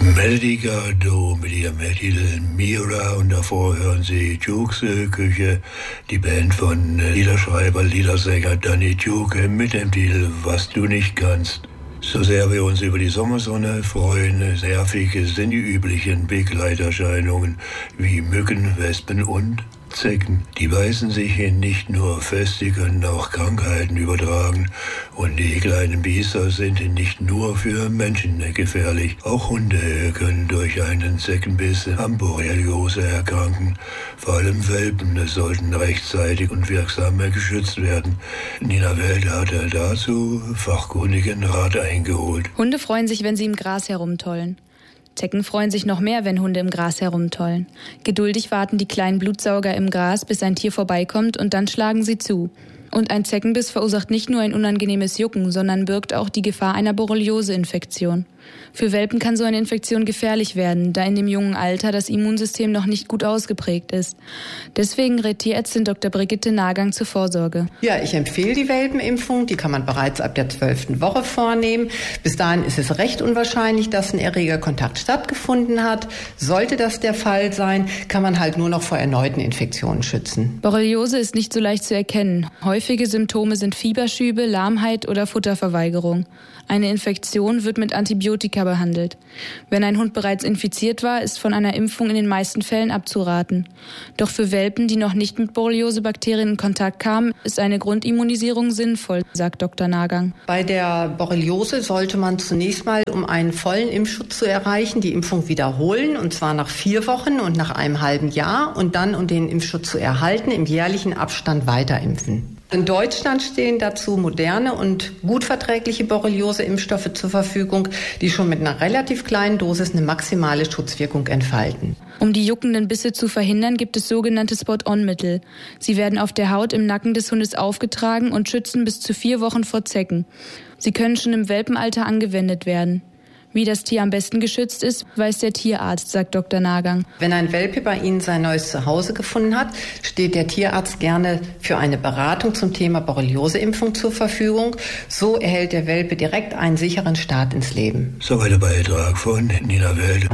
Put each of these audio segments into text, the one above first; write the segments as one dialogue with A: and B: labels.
A: Melody Gardot mit ihrem Titel Mira und davor hören Sie Jukes Küche, die Band von Liederschreiber, Liedersänger Danny Duke mit dem Titel Was du nicht kannst. So sehr wir uns über die Sommersonne freuen, nervig sind die üblichen Begleiterscheinungen wie Mücken, Wespen und Zecken. Die beißen sich nicht nur fest, sie können auch Krankheiten übertragen. Und die kleinen Biester sind nicht nur für Menschen gefährlich. Auch Hunde können durch einen Zeckenbiss an Borreliose erkranken. Vor allem Welpen sollten rechtzeitig und wirksam geschützt werden. Nina Welt hat dazu fachkundigen Rat eingeholt.
B: Hunde freuen sich, wenn sie im Gras herumtollen. Zecken freuen sich noch mehr, wenn Hunde im Gras herumtollen. Geduldig warten die kleinen Blutsauger im Gras, bis ein Tier vorbeikommt, und dann schlagen sie zu. Und ein Zeckenbiss verursacht nicht nur ein unangenehmes Jucken, sondern birgt auch die Gefahr einer Borreliose-Infektion. Für Welpen kann so eine Infektion gefährlich werden, da in dem jungen Alter das Immunsystem noch nicht gut ausgeprägt ist. Deswegen rät Tierärztin Dr. Brigitte Nagang zur Vorsorge.
C: Ja, ich empfehle die Welpenimpfung. Die kann man bereits ab der 12. Woche vornehmen. Bis dahin ist es recht unwahrscheinlich, dass ein Erregerkontakt stattgefunden hat. Sollte das der Fall sein, kann man halt nur noch vor erneuten Infektionen schützen.
B: Borreliose ist nicht so leicht zu erkennen. Häufige Symptome sind Fieberschübe, Lahmheit oder Futterverweigerung. Eine Infektion wird mit Antibiotika behandelt. Wenn ein Hund bereits infiziert war, ist von einer Impfung in den meisten Fällen abzuraten. Doch für Welpen, die noch nicht mit Borreliose-Bakterien in Kontakt kamen, ist eine Grundimmunisierung sinnvoll, sagt Dr. Nagang.
C: Bei der Borreliose sollte man zunächst mal, um einen vollen Impfschutz zu erreichen, die Impfung wiederholen, und zwar nach 4 Wochen und nach einem halben Jahr, und dann, um den Impfschutz zu erhalten, im jährlichen Abstand weiterimpfen. In Deutschland stehen dazu moderne und gut verträgliche Borreliose-Impfstoffe zur Verfügung, die schon mit einer relativ kleinen Dosis eine maximale Schutzwirkung entfalten.
B: Um die juckenden Bisse zu verhindern, gibt es sogenannte Spot-on-Mittel. Sie werden auf der Haut im Nacken des Hundes aufgetragen und schützen bis zu 4 Wochen vor Zecken. Sie können schon im Welpenalter angewendet werden. Wie das Tier am besten geschützt ist, weiß der Tierarzt, sagt Dr. Nagang.
C: Wenn ein Welpe bei Ihnen sein neues Zuhause gefunden hat, steht der Tierarzt gerne für eine Beratung zum Thema Borreliose-Impfung zur Verfügung. So erhält der Welpe direkt einen sicheren Start ins Leben.
A: Soweit der Beitrag von Nina Welt.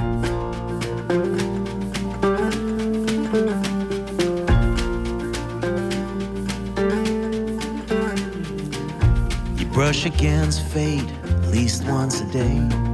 D: You brush against fate at least once a day.